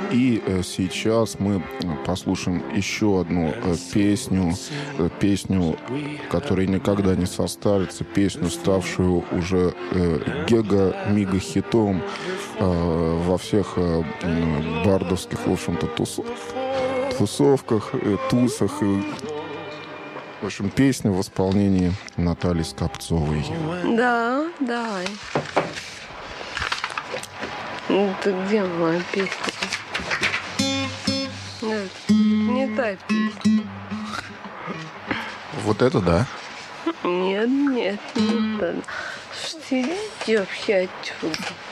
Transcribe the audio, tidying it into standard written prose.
И сейчас мы послушаем еще одну песню, которая никогда не состарится, песню, ставшую уже гига-мига-хитом во всех бардовских, в общем-то, тусовках, тусах. В общем, песня в исполнении Натальи Скопцовой. Да, давай. Это где моя песня? Нет, не та песня. Вот это да? Нет, не та. Что ты идешь отсюда?